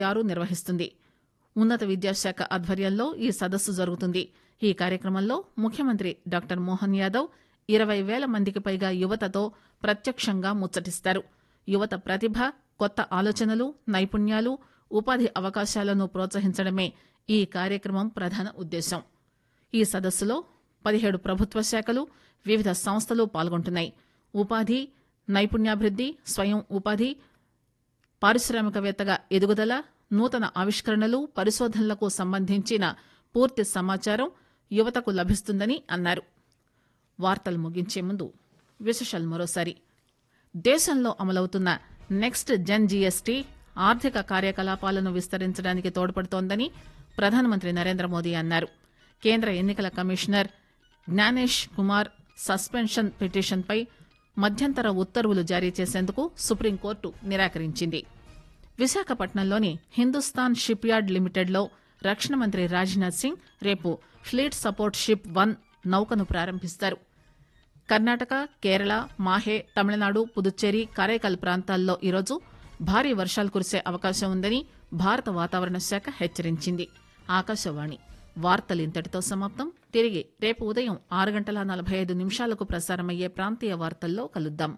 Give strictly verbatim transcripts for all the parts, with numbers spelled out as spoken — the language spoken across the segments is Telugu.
ఆరు నిర్వహిస్తుంది. ఉన్నత విద్యాశాఖ ఆధ్వర్యంలో ఈ సదస్సు జరుగుతుంది. ఈ కార్యక్రమంలో ముఖ్యమంత్రి డాక్టర్ మోహన్ యాదవ్ ఇరవై వేల మందికి పైగా యువతతో ప్రత్యక్షంగా ముచ్చటిస్తారు. యువత ప్రతిభ, కొత్త ఆలోచనలు, నైపుణ్యాలు, ఉపాధి అవకాశాలను ప్రోత్సహించడమే ఈ కార్యక్రమం ప్రధాన ఉద్దేశం. ఈ సదస్సులో పదిహేడు ప్రభుత్వ శాఖలు, వివిధ సంస్థలు పాల్గొంటున్నాయి. ఉపాధి, నైపుణ్యాభివృద్ది, స్వయం ఉపాధి, పారిశ్రామికవేత్తగా ఎదుగుదల, నూతన ఆవిష్కరణలు, పరిశోధనలకు సంబంధించిన పూర్తి సమాచారం యువతకు లభిస్తుందని అన్నారు. వార్తలు ముగించే ముందు విశేషాలు మరోసారి. దేశంలో అమలవుతున్న నెక్స్ట్ జెన్ జీఎస్టీ ఆర్థిక కార్యకలాపాలను విస్తరించడానికి తోడ్పడుతోందని ప్రధానమంత్రి నరేంద్ర మోదీ అన్నారు. కేంద్ర ఎన్నికల కమిషనర్ జ్ఞానేష్ కుమార్ సస్పెన్షన్ పిటిషన్పై మధ్యంతర ఉత్తర్వులు జారీ చేసేందుకు సుప్రీంకోర్టు నిరాకరించింది. విశాఖపట్నంలోని హిందుస్థాన్ షిప్ యార్డ్ లిమిటెడ్లో రక్షణ మంత్రి రాజ్నాథ్ సింగ్ రేపు ఫ్లీట్ సపోర్ట్ షిప్ వన్ నౌకను ప్రారంభిస్తారు. కర్ణాటక, కేరళ, మాహే, తమిళనాడు, పుదుచ్చేరి, కరైకల్ ప్రాంతాల్లో ఈరోజు భారీ వర్షాలు కురిసే అవకాశం ఉందని భారత వాతావరణ శాఖ హెచ్చరించింది. ఆకాశవాణి వార్తలు ఇంతటితో సమాప్తం. తిరిగి రేపు ఉదయం ఆరు గంటల నలభై ఐదు నిమిషాలకు ప్రసారమయ్యే ప్రాంతీయ వార్తల్లో కలుద్దాం.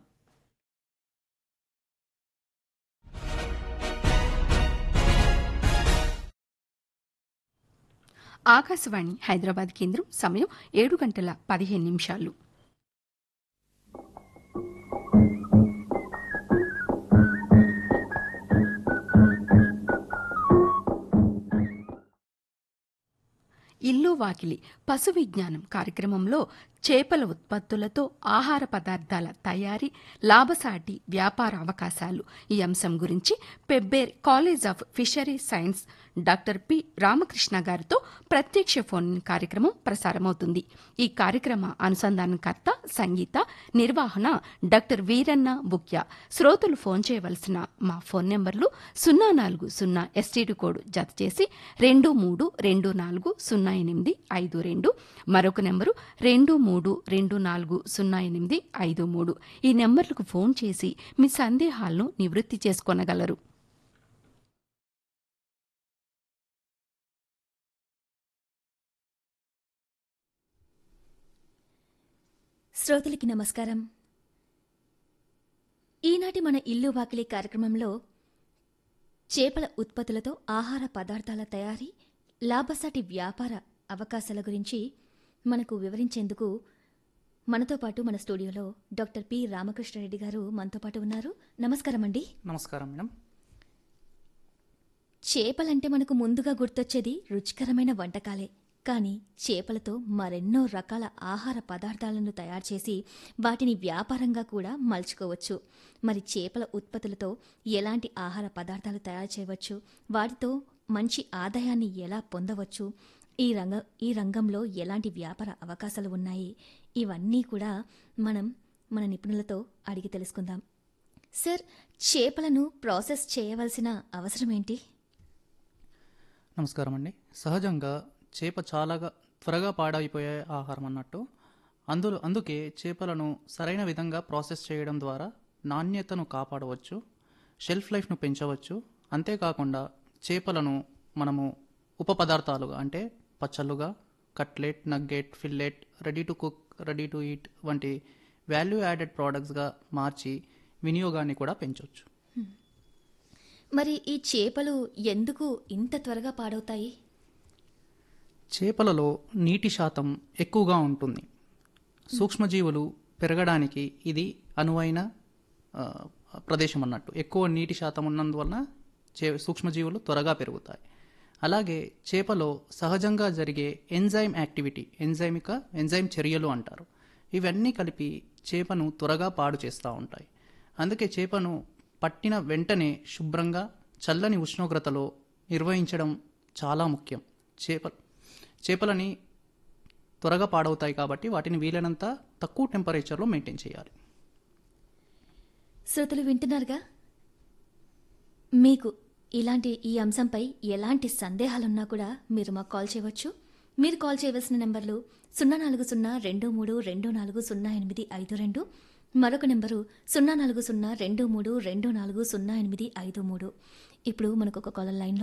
ఆకాశవాణి హైదరాబాద్ కేంద్రం. సమయం ఏడు గంటల పదిహేను నిమిషాలు. ఇల్లు వాకిలి పశు విజ్ఞానం కార్యక్రమంలో చేపల ఉత్పత్తులతో ఆహార పదార్థాల తయారీ, లాభసాటి వ్యాపార అవకాశాలు ఈ అంశం గురించి Pebbair college of fishery science doctor P Ramakrishna గారితో ప్రత్యక్ష ఫోన్ కార్యక్రమం ప్రసారమవుతుంది. ఈ కార్యక్రమ అనుసంధానకర్త సంగీత, నిర్వహణ డాక్టర్ వీరన్న బుక్య. శ్రోతలు ఫోన్ చేయవలసిన మా ఫోన్ నెంబర్లు సున్నా నాలుగు సున్నా ఎస్టీడీ కోడ్ జత చేసి రెండు మూడు రెండు నాలుగు సున్నా ఎనిమిది ఐదు రెండు, మరొక నెంబరు రెండు మూడు రెండు నాలుగు సున్నా ఎనిమిది ఐదు మూడు. ఈ నెంబర్లకు ఫోన్ చేసి మీ సందేహాలను నివృత్తి చేసుకోనగలరు. శ్రోతలకి నమస్కారం. ఈనాటి మన ఇల్లు వాకిలి కార్యక్రమంలో చేపల ఉత్పత్తులతో ఆహార పదార్థాల తయారీ, లాభసాటి వ్యాపార అవకాశాల గురించి మనకు వివరించేందుకు మనతో పాటు మన స్టూడియోలో డాక్టర్ పి రామకృష్ణారెడ్డి గారు మనతో పాటు ఉన్నారు. నమస్కారం అండి. నమస్కారం మేడం. చేపలంటే మనకు ముందుగా గుర్తొచ్చేది రుచికరమైన వంటకాలే. కానీ చేపలతో మరెన్నో రకాల ఆహార పదార్థాలను తయారు చేసి వాటిని వ్యాపారంగా కూడా మలుచుకోవచ్చు. మరి చేపల ఉత్పత్తులతో ఎలాంటి ఆహార పదార్థాలు తయారు చేయవచ్చు, వాటితో మంచి ఆదాయాన్ని ఎలా పొందవచ్చు, ఈ రంగ ఈ రంగంలో ఎలాంటి వ్యాపార అవకాశాలు ఉన్నాయి, ఇవన్నీ కూడా మనం మన నిపుణులతో అడిగి తెలుసుకుందాం. సార్, చేపలను ప్రాసెస్ చేయవలసిన అవసరం ఏంటి? నమస్కారం అండి. సహజంగా చేప చాలా త్వరగా పాడైపోయే ఆహారం అన్నట్టు. అందులో అందుకే చేపలను సరైన విధంగా ప్రాసెస్ చేయడం ద్వారా నాణ్యతను కాపాడవచ్చు, షెల్ఫ్ లైఫ్ను పెంచవచ్చు. అంతేకాకుండా చేపలను మనము ఉప పదార్థాలుగా అంటే పచ్చళ్ళుగా, cutlet, nugget, fillet, ready to cook, ready to eat వంటి వాల్యూ యాడెడ్ ప్రోడక్ట్స్గా మార్చి వినియోగాన్ని కూడా పెంచవచ్చు. మరి ఈ చేపలు ఎందుకు ఇంత త్వరగా పాడవుతాయి? చేపలలో నీటి శాతం ఎక్కువగా ఉంటుంది. సూక్ష్మజీవులు పెరగడానికి ఇది అనువైన ప్రదేశం అన్నట్టు. ఎక్కువ నీటి శాతం ఉన్నందువలన చే సూక్ష్మజీవులు త్వరగా పెరుగుతాయి. అలాగే చేపలో సహజంగా జరిగే ఎంజైమ్ యాక్టివిటీ, ఎంజైమిక ఎంజైమ్ చర్యలు అంటారు, ఇవన్నీ కలిపి చేపను త్వరగా పాడు చేస్తూ ఉంటాయి. అందుకే చేపను పట్టిన వెంటనే శుభ్రంగా చల్లని ఉష్ణోగ్రతలో నిర్వహించడం చాలా ముఖ్యం. చేప చేపలని త్వరగా పాడవుతాయి కాబట్టి వాటిని వీలైనంత తక్కువ టెంపరేచర్లో మెయింటైన్ చేయాలి. శ్రోతలు వింటున్నారుగా, మీకు ఇలాంటి ఈ అంశంపై ఎలాంటి సందేహాలున్నా కూడా మీరు మాకు కాల్ చేయవచ్చు. మీరు కాల్ చేయవలసిన నెంబర్లు సున్నా నాలుగు సున్నా రెండు మూడు రెండు నాలుగు సున్నా ఎనిమిది ఐదు రెండు, మరొక నెంబరు సున్నా నాలుగు సున్నా రెండు మూడు రెండు నాలుగు సున్నా ఎనిమిది ఐదు మూడు. ఇప్పుడు మనకు ఒక కాలర్ లైన్లో